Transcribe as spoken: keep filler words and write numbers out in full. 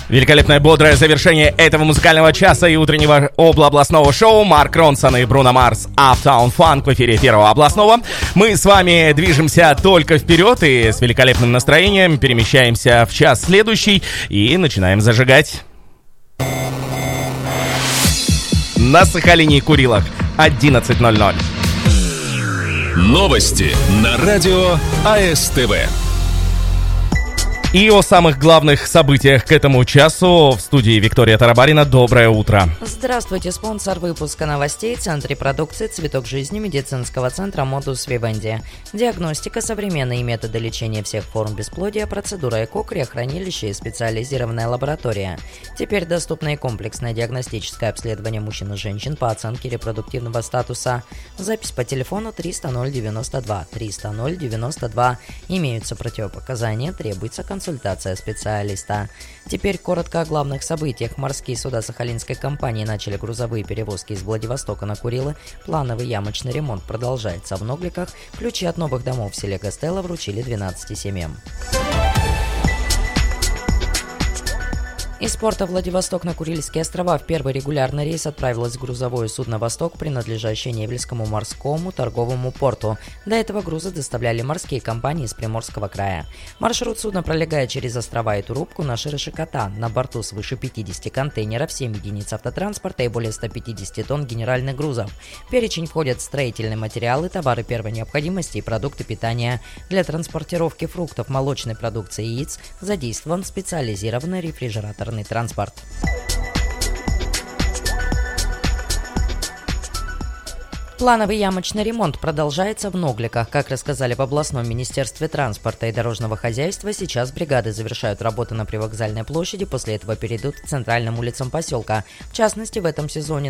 Великолепное бодрое завершение этого музыкального часа и утреннего областного шоу. Марк Ронсон и Бруно Марс Uptown Funk в эфире первого областного. Мы с вами движемся только вперед и с великолепным настроением перемещаемся в час следующий и начинаем зажигать. На Сахалине и Курилах одиннадцать ноль ноль. Новости на радио АСТВ. И о самых главных событиях к этому часу в студии Виктория Тарабарина. Доброе утро. Здравствуйте, спонсор выпуска новостей — Центр репродукции «Цветок жизни» медицинского центра Модус Вивенди. Диагностика, современные методы лечения всех форм бесплодия, процедура ЭКО, криохранилище и специализированная лаборатория. Теперь доступно и комплексное диагностическое обследование мужчин и женщин по оценке репродуктивного статуса. Запись по телефону триста ноль девяносто два триста ноль девяносто два. Имеются противопоказания, требуется консультация. Консультация специалиста. Теперь коротко о главных событиях. Морские суда Сахалинской компании начали грузовые перевозки из Владивостока на Курилы. Плановый ямочный ремонт продолжается в Ногликах. Ключи от новых домов в селе Гастелло вручили двенадцати семьям. Из порта Владивосток на Курильские острова в первый регулярный рейс отправилось грузовое судно «Восток», принадлежащее Невельскому морскому торговому порту. До этого грузы доставляли морские компании из Приморского края. Маршрут судна пролегает через острова и Турубку на Ширыши-Кота. На борту свыше пятидесяти контейнеров, семь единиц автотранспорта и более ста пятидесяти тонн генеральных грузов. В перечень входят строительные материалы, товары первой необходимости и продукты питания. Для транспортировки фруктов, молочной продукции и яиц задействован специализированный рефрижератор транспорт. Плановый ямочный ремонт продолжается в Ногликах. Как рассказали в областном министерстве транспорта и дорожного хозяйства, сейчас бригады завершают работы на привокзальной площади, после этого перейдут к центральным улицам поселка. В частности, в этом сезоне